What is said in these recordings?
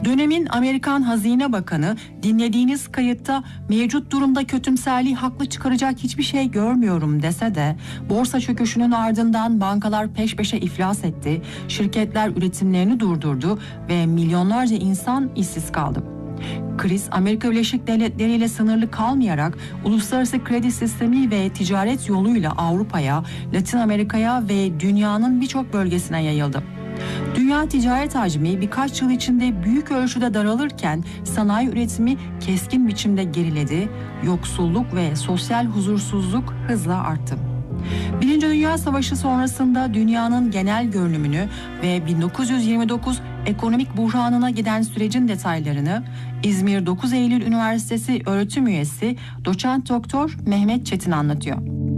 Dönemin Amerikan Hazine Bakanı dinlediğiniz kayıtta mevcut durumda kötümserliği haklı çıkaracak hiçbir şey görmüyorum dese de borsa çöküşünün ardından bankalar peş peşe iflas etti, şirketler üretimlerini durdurdu ve milyonlarca insan işsiz kaldı. Kriz Amerika Birleşik Devletleri ile sınırlı kalmayarak uluslararası kredi sistemi ve ticaret yoluyla Avrupa'ya, Latin Amerika'ya ve dünyanın birçok bölgesine yayıldı. Dünya ticaret hacmi birkaç yıl içinde büyük ölçüde daralırken sanayi üretimi keskin biçimde geriledi, yoksulluk ve sosyal huzursuzluk hızla arttı. Birinci Dünya Savaşı sonrasında dünyanın genel görünümünü ve 1929 ekonomik buhranına giden sürecin detaylarını İzmir 9 Eylül Üniversitesi öğretim üyesi Doçent Doktor Mehmet Çetin anlatıyor.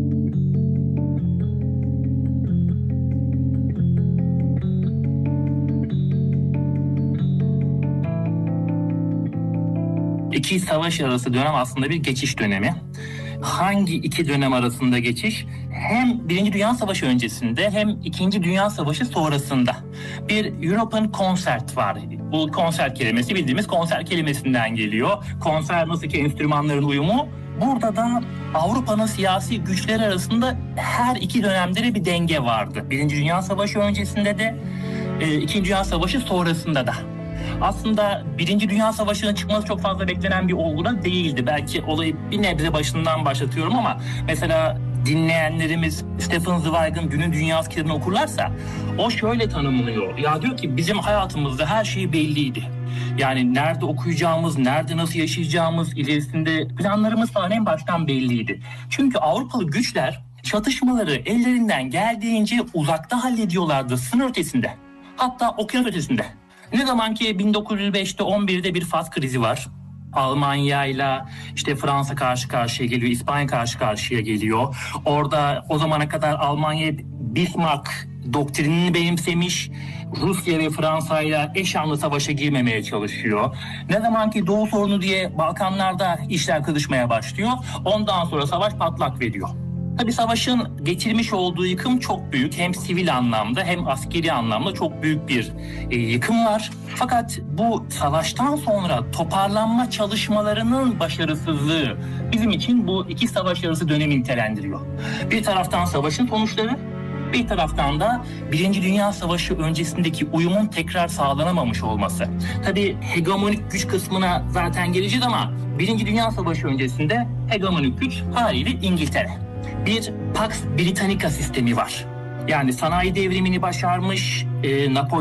İki savaş arası dönem aslında bir geçiş dönemi. Hangi iki dönem arasında geçiş? Hem Birinci Dünya Savaşı öncesinde hem İkinci Dünya Savaşı sonrasında bir European Concert var. Bu konser kelimesi bildiğimiz konser kelimesinden geliyor. Konser nasıl ki enstrümanların uyumu. Burada da Avrupa'nın siyasi güçleri arasında her iki dönemde de bir denge vardı. Birinci Dünya Savaşı öncesinde de, İkinci Dünya Savaşı sonrasında da. Aslında Birinci Dünya Savaşı'nın çıkması çok fazla beklenen bir olgu da değildi. Belki olayı bir nebze başından başlatıyorum ama mesela dinleyenlerimiz Stefan Zweig'ın Dünün Dünyası kitabını okurlarsa o şöyle tanımlıyor. Ya diyor ki bizim hayatımızda her şey belliydi. Yani nerede okuyacağımız, nerede nasıl yaşayacağımız, ilerisinde planlarımız falan en baştan belliydi. Çünkü Avrupalı güçler çatışmaları ellerinden geldiğince uzakta hallediyorlardı, sınır ötesinde. Hatta okyanus ötesinde. Ne zaman ki 1905'te 11'de bir Fas krizi var. Almanya ile işte Fransa karşı karşıya geliyor, İspanya karşı karşıya geliyor. Orada o zamana kadar Almanya Bismarck doktrinini benimsemiş, Rusya ve Fransa ile eş anlı savaşa girmemeye çalışıyor. Ne zaman ki Doğu sorunu diye Balkanlarda işler kızışmaya başlıyor, ondan sonra savaş patlak veriyor. Tabii savaşın getirmiş olduğu yıkım çok büyük. Hem sivil anlamda hem askeri anlamda çok büyük bir yıkım var. Fakat bu savaştan sonra toparlanma çalışmalarının başarısızlığı bizim için bu iki savaş arası dönemi nitelendiriyor. Bir taraftan savaşın sonuçları, bir taraftan da Birinci Dünya Savaşı öncesindeki uyumun tekrar sağlanamamış olması. Tabii hegemonik güç kısmına zaten geleceğiz ama Birinci Dünya Savaşı öncesinde hegemonik güç haliyle İngiltere. Bir Pax Britannica sistemi var. Yani sanayi devrimini başarmış, Napolyon